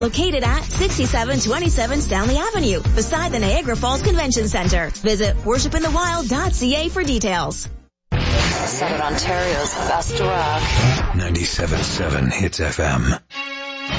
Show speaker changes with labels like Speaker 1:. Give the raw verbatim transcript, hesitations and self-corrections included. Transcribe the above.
Speaker 1: Located at sixty-seven twenty-seven Stanley Avenue, beside the Niagara Falls Convention Center. Visit worship in the wild dot c a for details.
Speaker 2: Southern Ontario's best rock.
Speaker 3: ninety-seven point seven Hits F M.